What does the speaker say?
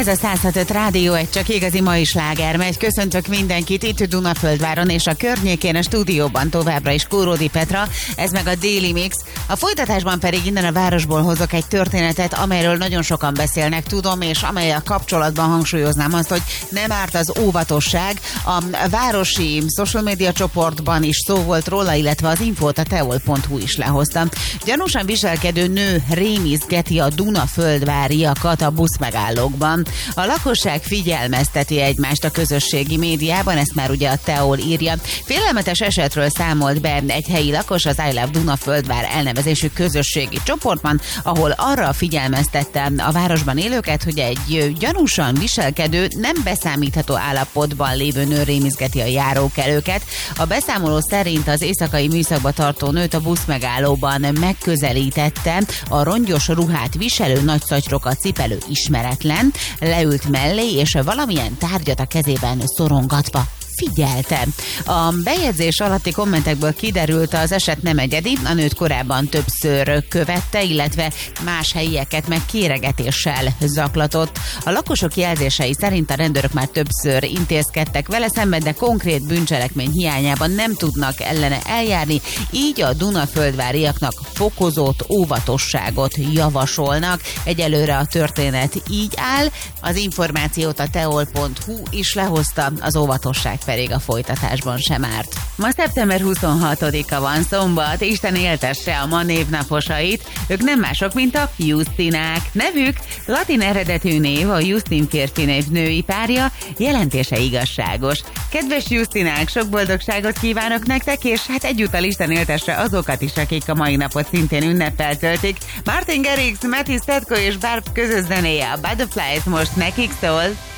Ez a 106.5 Rádió, egy csak igazi mai sláger megy. Köszöntök mindenkit itt Dunaföldváron és a környékén, a stúdióban továbbra is Kóródi Petra, ez meg a Daily Mix. A folytatásban pedig innen a városból hozok egy történetet, amelyről nagyon sokan beszélnek, tudom, és amellyel kapcsolatban hangsúlyoznám azt, hogy nem árt az óvatosság. A városi social media csoportban is szó volt róla, illetve az infót a teol.hu is lehoztam. Gyanúsan viselkedő nő rémizgeti a Dunaföldváriakat a buszmegállókban. A lakosság figyelmezteti egymást a közösségi médiában, ezt már ugye a Teol írja. Félelmetes esetről számolt be egy helyi lakos az I Love Dunaföldvár elnevezésű közösségi csoportban, ahol arra figyelmeztette a városban élőket, hogy egy gyanúsan viselkedő, nem beszámítható állapotban lévő nő rémizgeti a járókelőket. A beszámoló szerint az éjszakai műszakba tartó nőt a buszmegállóban megközelítette a rongyos ruhát viselő, nagy szatyrokat cipelő ismeretlen, leült mellé, és valamilyen tárgyat a kezében szorongatva figyelte. A bejegyzés alatti kommentekből kiderült, az eset nem egyedi, a nőt korábban többször követte, illetve más helyieket meg kéregetéssel zaklatott. A lakosok jelzései szerint a rendőrök már többször intézkedtek vele szemben, de konkrét bűncselekmény hiányában nem tudnak ellene eljárni, így a Dunaföldváriaknak fokozott óvatosságot javasolnak. Egyelőre a történet így áll, az információt a teol.hu is lehozta, az óvatosság pedig a folytatásban sem árt. Ma szeptember 26-a van, szombat, Isten éltesse a ma névnaposait, ők nem mások, mint a Justinák. Nevük latin eredetű név, a Justin férfinév női párja, jelentése igazságos. Kedves Justinák, sok boldogságot kívánok nektek, és hát egyúttal Isten éltesse azokat is, akik a mai napot szintén ünnepel töltik. Martin Garrix, Matty Stetko és Barb közös zenéje, a Butterflies most nekik szól.